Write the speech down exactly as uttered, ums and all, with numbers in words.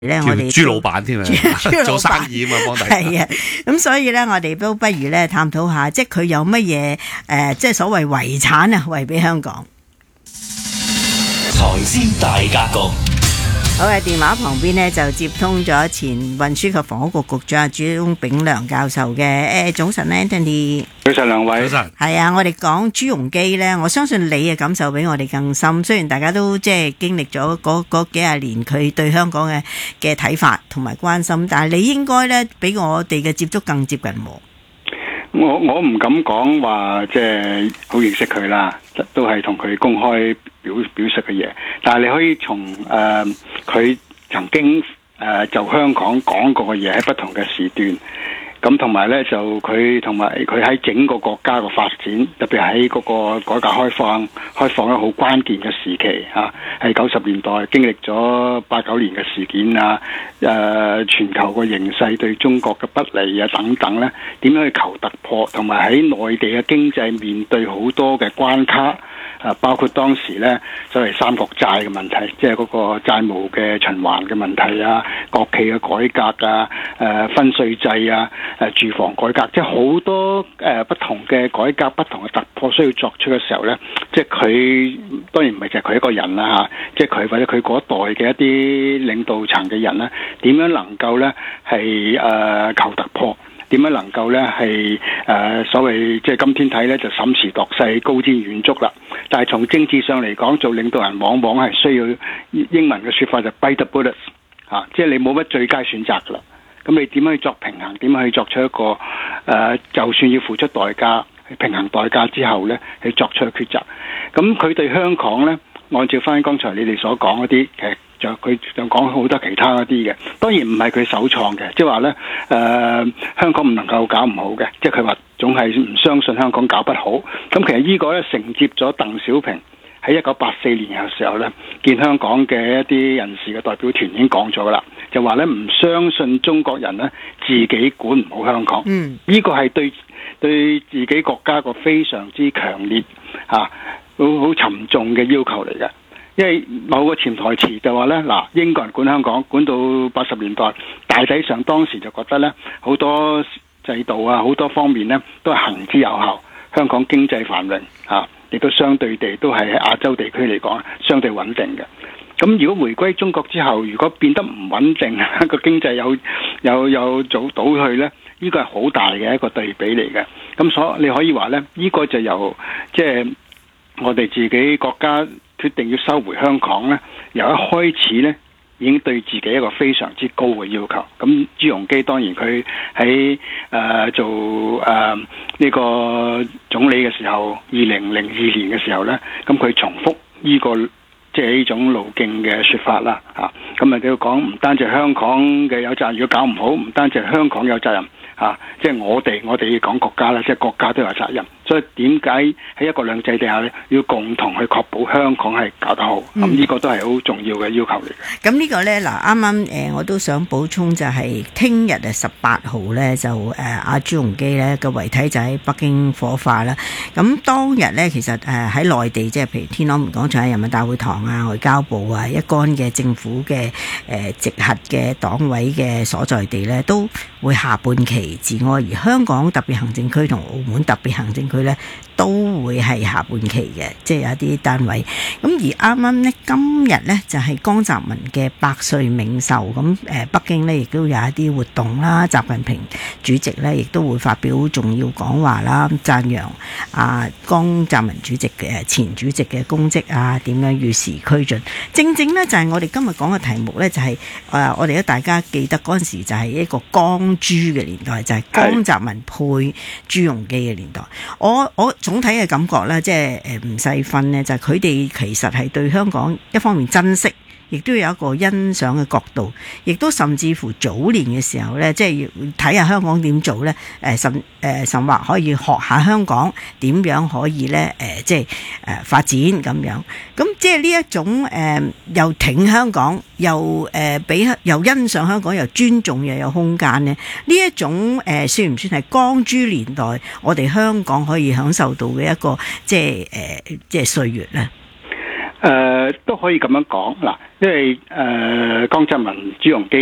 咧，我哋朱老闆添啊，做生意啊嘛，幫大家。 係啊，咁所以咧，我哋都不如咧探討下，即係佢有乜嘢誒，即係所謂遺產啊，遺俾香港。 財經大格局。 好嘅，電話旁邊呢就接通咗前運輸及房屋局局長朱炳良教授嘅。誒，早晨 Anthony。 早晨兩位。 早晨。 係啊，我哋講朱鎔基呢，我相信你嘅感受比我哋更深。雖然大家都即係經歷咗嗰嗰幾廿年佢對香港嘅嘅睇法同埋關心，但係你應該呢比我哋嘅接觸更接近我。 我我唔敢講話即係好認識佢啦，都係同佢公開表表述嘅嘢。但係你可以從誒佢曾經誒、呃、就香港講過嘅嘢喺不同嘅時段，咁同埋咧就佢同埋佢喺整個國家嘅發展，特別喺嗰個改革開放開放一個好關鍵嘅時期嚇，喺九十年代經歷咗八九年嘅事件啊，誒、呃、全球嘅形勢對中國嘅不利啊等等咧，點樣去求突破，同埋喺內地嘅經濟面對好多嘅關卡。啊，包括當時咧所謂三角債嘅問題，即係嗰個債務嘅循環嘅問題啊，國企嘅改革啊，誒分稅制啊，誒住房改革，即係好多誒不同嘅改革、不同嘅突破需要作出嘅時候咧，即係佢當然唔係就係佢一個人啦嚇，即係佢或者佢嗰一代嘅一啲領導層嘅人咧，點樣能夠咧係誒求突破？點樣能夠咧係誒所謂即係今天睇咧就審時度勢、高瞻遠矚啦？但係從政治上嚟講，做領導人往往係需要英文嘅説法就 bite the bullet 嚇，即係你冇乜最佳選擇噶啦。咁你點樣去作平衡？點樣去作出一個誒、呃？就算要付出代價，平衡代價之後咧，去作出抉擇。咁佢對香港咧，按照翻剛才你哋所講嗰啲，其實就佢就講好多其他嗰啲嘅。當然唔係佢首創嘅，即係話咧誒，香港唔能夠搞唔好嘅，即係佢話總係唔相信香港搞不好。咁其實呢個咧承接咗鄧小平喺一九八四年嘅時候咧，見香港嘅一啲人士嘅代表團已經講咗噶啦，就話咧唔相信中國人咧自己管唔好香港。嗯，呢個係對對自己國家個非常之強烈嚇，好、啊、好沉重嘅要求嚟嘅。因為某個潛台詞就話咧，嗱，英國人管香港管到八十年代，大體上當時就覺得咧好多制度啊，好多方面咧都係行之有效，香港經濟繁榮嚇，亦、啊、都相對地都係喺亞洲地區嚟講相對穩定嘅。咁如果回歸中國之後，如果變得唔穩定，個經濟有有有做倒去咧，呢、這個係好大嘅一個對比嚟嘅。咁所以你可以話咧，呢、這個就由即係、就是、我哋自己國家決定要收回香港咧，由一開始咧已經對自己一個非常之高嘅要求。咁朱鎔基當然佢喺誒做誒呢、呃這個總理嘅時候，二零零二年嘅時候咧，咁佢重複呢、這個即係呢種路徑嘅説法啦嚇。咁啊佢講唔單止香港嘅有責任，如果搞唔好，唔單止香港有責任嚇，即係我哋我哋要講國家啦，即係國家都有責任。所以點解喺一國兩制底下咧，要共同去確保香港係搞得好？咁、嗯、呢、這個都係好重要嘅要求嚟嘅。 咁呢個咧嗱，啱啱誒我都想補充就係聽日誒十八號咧就誒阿、呃、朱鎔基咧嘅遺體就喺北京火化啦。咁當日咧其實誒喺內地即係譬如天安門廣場、人民大會堂啊、外交部啊一干嘅政府嘅誒、呃、直轄嘅黨委嘅所在地咧都會下半旗致哀，而香港特別行政區同澳門特別行政區咧都會係下半旗嘅，即係有一啲單位。咁而啱啱咧今日咧就係江澤民嘅百歲冥壽，咁誒北京咧亦都有一啲活動啦，習近平主席咧亦都會發表重要講話啦，讚揚啊江澤民主席嘅前主席嘅功績啊，點樣與時俱進。正正咧就係我哋今日講嘅題目咧，就係誒我哋咧大家記得嗰陣時就係一個江朱嘅年代，就係江澤民配朱鎔基嘅年代。我我總體嘅感覺咧，即係誒唔細分咧，就係佢哋其實係對香港一方面珍惜，亦都有一個欣賞嘅角度，亦都甚至乎早年嘅時候咧，即係睇下香港點做咧，誒甚誒甚或可以學下香港點樣可以咧誒即係誒發展咁樣。咁即係呢一種誒又挺香港，又誒俾又欣賞香港，又尊重又有空間咧，呢一種誒算唔算係江朱年代我哋香港可以享受到嘅一個即係誒即係歲月咧？ 誒、呃、都可以咁樣講嗱，因為誒、呃、江澤民、朱鎔基